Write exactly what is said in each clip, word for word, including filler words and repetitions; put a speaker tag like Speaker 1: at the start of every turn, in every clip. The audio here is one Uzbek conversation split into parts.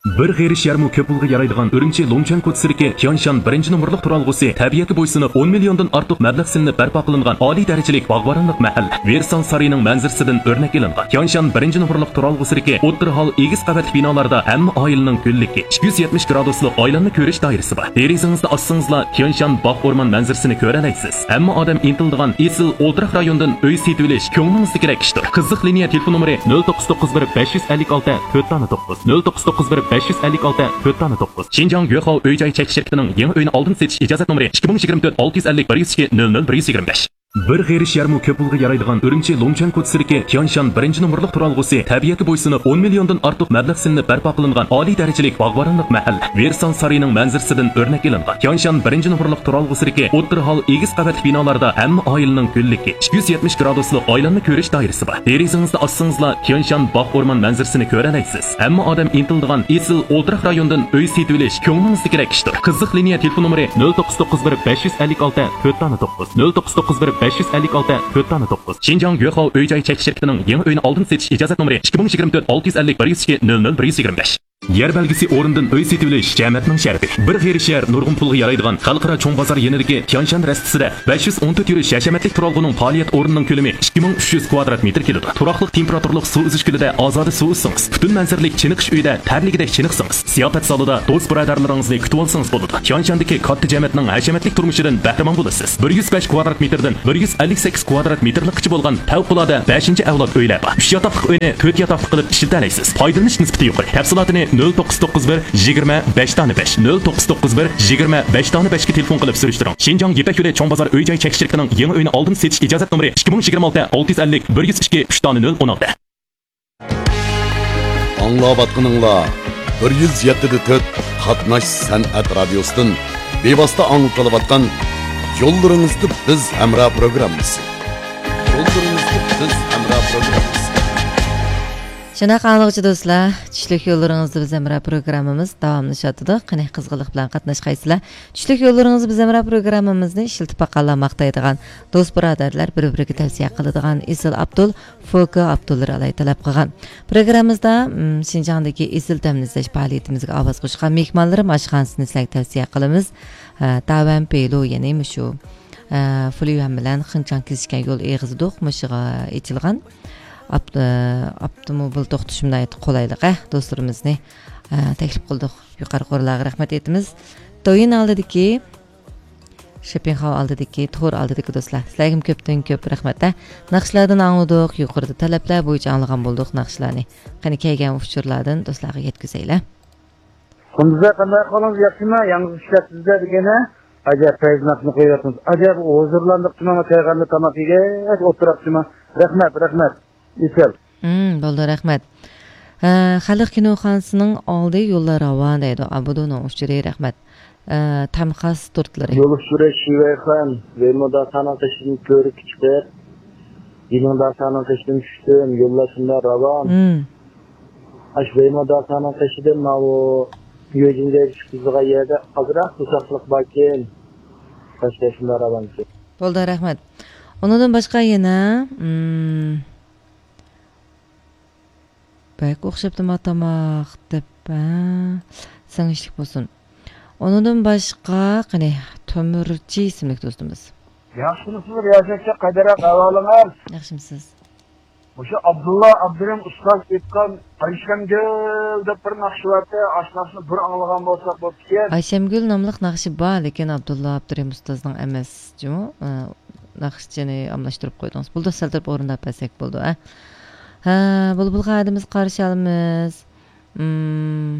Speaker 1: Bir g'erish yarmi ko'p pulga yaraydigan Urumchi Longchan ko'tsirki Tianshan birinchi nomerlik turalg'usi tabiatga bo'ysunib o'n milliondan ortiq mablag' silinib barpo qilingan oliy darajalik bog'boronlik mahal Versal sariyining manzarasidan o'rnak ilingan. Tianshan birinchi nomerlik turalg'usirki o'ttir hol egiz qavatli binolarda hamma oilaning ko'lligi ikki yuz yetmish graduslik oilanni ko'rish doirasi bor. Derizingizda ossingizlar Tianshan bog' o'rmon manzarasini ko'ra olasiz. Hamma odam intildigan esil o'ltiraq rayondan uy setib olish ko'nglingizdagi kerak ishdir. Qiziq liniya telefon nomeri nol to'qqiz to'qqiz bir besh yuz ellik olti to'rt to'qqiz nol to'qqiz to'qqiz bir besh yuz ellik olti to'rt to'qqiz Xinjiang Yuehao uy-joy chekish shirkatining yangi uyni oldin setish ijozat nomeri ikki ming yigirma to'rt olti yuz ellik bir yuz ikki nol nol bir yuz yigirma besh. Bir g'erish yarmi ko'p pulga yaraydigan Urumchi Longchan ko'tsirki Tianshan birinchi nomerlik turalg'usi tabiatga bo'ysunib o'n milliondan ortiq mablag' silinib barpo qilingan oliy darajalik bog'boronlik mahal Versal sariyining manzarasidan o'rnak ilingan. Tianshan birinchi nomerlik turalg'usirki o'ttir hol egiz qavatli binolarda hamma oilaning ko'lligi ikki yuz yetmish graduslik oilanni ko'rish doirasi bor. Derizingizda ossingizlar Tianshan bog' o'rmon manzarasini ko'ra olasiz. Hamma odam intildigan esil o'ltiraq rayondan uy setib olish ko'nglingizdagi kerak ishdir. Qiziq liniya telefon nomeri nol to'qqiz to'qqiz bir besh yuz ellik olti to'rt to'qqiz nol to'qqiz to'qqiz bir besh yuz ellik olti to'rt to'qqiz Xinjiang Yuehao uy-joy chekish shirkatining yangi uyni oldin setish ijozat nomeri ikki ming yigirma to'rt olti yuz ellik bir yuz ikki nol nol bir yuz yigirma besh. Yer belgisi o'rindan uy setib olish jamiyatning sharafi. Bir g'erish yer nurg'un pulga yaraydigan xalqaro cho'ng bozor yanidagi Tianshan rastasida besh yuz o'n to'rt yurish hashamatli turalg'uning faoliyat o'rnining ko'lami ikki ming uch yuz kvadrat metr keladi. Turaqli temperaturlik suv uzish ko'lida ozoda suv uzsangiz, butun manzaralik chiniqish uyida tarligidek chiniqsangiz, ziyofat zalida do'st birodarlaringizni kutib olsangiz bo'ladi. Tianshandagi katta jamiyatning hashamatli turmushidan bahramand bo'lasiz. bir yuz besh kvadrat metrdan bir yuz ellik sakkiz kvadrat metrlikcha bo'lgan favqulodda beshinchi avlod uylar bor. uch yotoqli uyni to'rt yotoqli qilib ishilta olasiz. Foydalanish nisbati yuqori. Tafsilotini nol to'qqiz to'qqiz bir yigirma besh besh nol to'qqiz to'qqiz bir yigirma besh besh ga telefon qilib surishtiring. Xinjiang Yipak yo'li cho'ng bozor uy-joy chekish shirkatining yangi uyni oldin setish ijozat nomeri ikki ming yigirma olti olti yuz ellik bir yuz ikki uch nol o'n olti.
Speaker 2: Anglayotganinglar bir yuz yetti to'rt Qatnash san'at radiosidan bevosita anglatayotgan Yo'llaringizda biz hamroh programmasi. Yo'llaringizda biz hamroh programmasi.
Speaker 3: Şunaqa anlıqçı dostlar, Tushlik yo'llaringizni biz hamroh programmamiz davomlashyapti. Qani qizg'inlik bilan qatnashqaysizlar. Tushlik yo'llaringizni biz hamroh programmamizni ishiltib baqanlar maqtaydigan do'st birodarlar bir-biriga tavsiya qiladigan Isil Abdul Foka Abdullar alay talab qilgan. Programmamizda Xinjiangdagi isil ta'minlash faoliyatimizga ovoz qo'shgan mehmonlarim oshxonasini sizlarga tavsiya qilamiz. Davam peylo ya'ni shu Fuliyan bilan Xinjiang kesishgan yo'l eg'izidoq mushiga etilgan. Avtomobil to'xtashimdan qolaylik do'stlarimizni taklif qildik. Yuqori qo'rlarga rahmat etamiz. To'yin oldidagi shopping hall oldidagi to'r oldidagi do'stlar. Sizlarga ko'pdan ko'p rahmat. Naqshlardan angladik, yuqorida talablar bo'yicha anglagan bo'ldik naqshlarni. Qani kelgan uchurlardan do'stlarga yetkazaylar.
Speaker 4: Kunduzda qanday qo'lingiz yaxshimi? Yangi ishlar sizda degani ajab faizmatni qo'yapmiz. Ajab huzurlandik mana kelganda tamoq yegach o'tiribsizmi? Rahmat, rahmat. Isel.
Speaker 3: Hmm, bo'ldi, rahmat. Xalq kinoxonasining oldi yo'llar ravon deydi. Abudoning uchuri rahmat. Tamxas tortlari.
Speaker 4: Yo'l uchuri Shivayxon, Vemoda sanatçının ko'rib chiqib, yiningda sanatçının tushdim, yo'llar shunda ravon.
Speaker 3: Hmm.
Speaker 4: Ash Vemoda sanatçıdan mavo yo'jinga chiqizgan yerda ozroq uzoqlik borken, tashkashlar ravon.
Speaker 3: Bo'ldi, rahmat. Undan boshqa yana, hmm Bak o'xshabdi matamaq deb, sangishlik bo'lsin. Ondan boshqa qani Tomirchi ismli do'stimiz.
Speaker 4: Yaxshimisiz, yashashga qadar ahvolingiz?
Speaker 3: Yaxshimisiz.
Speaker 4: O'sha Abdulla Abduram ustoz aytgan Ayshamgul deb bir naqshi vardi, ashnasini bir anglagan bo'lsak bo'pti ekan.
Speaker 3: Ayshamgul nomli naqshi bor, lekin Abdulla Abduram ustozning emas, jimo. Naqshini amlashtirib qo'ydingiz. Bo'ldi, saldirib o'rindab pasak bo'ldi, a. Ha, bulbul qadimiz qarshi olamiz. Hmm.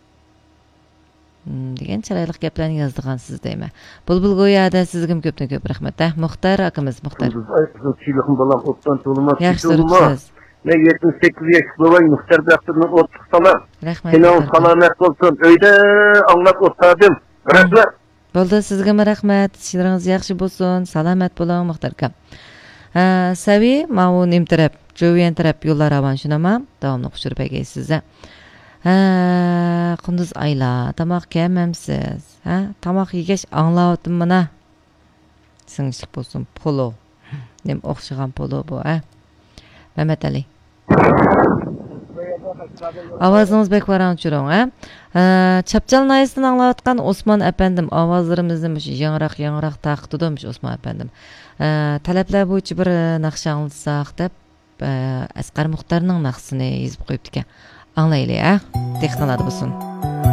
Speaker 3: degan chiroyli gaplarni yozdigansiz deyman. Bulbul go'yada sizga ko'pdan ko'p rahmat. Muxtar akamiz, Muxtar.
Speaker 4: Sizlarning balam o'tdan to'lmas.
Speaker 3: Yaxshi turibsiz.
Speaker 4: Men yetmish sakkiz yoshli bo'laman, Muxtar doktorning o'ttiz salam.
Speaker 3: Rahmat.
Speaker 4: Seni salomat bo'lsin. Uyda anglab o'tdim. Rahmat.
Speaker 3: Bo'ldi, sizga rahmat. Ishlaringiz yaxshi bo'lsin. Salomat bo'ling, Muxtar akam. Ha, savi ma'un imtirab, jo'yan taraf yo'llar ravon shunama. Davomli xushurib egaysiz. Ha, qunduz ayla, tamoq yemamsiz. Ha, tamoq yegash anglayotdim mana. Singishlik bo'lsin, polo. Nem o'xshagan polo bu, ha. Mehmet Ali. Avazınız bek varan çürün, ha? Çapçal nayısını anlatkan Osman efendim, avazlarımızın yanırak yanırak taqtıdıymış Osman efendim. Talepler boyunca bir naqşı anlatsak dep, Asqar Muxtarning naqsini yezib qo'yibdi ekan. Anglaylik, ha? Texnaladi bo'lsin.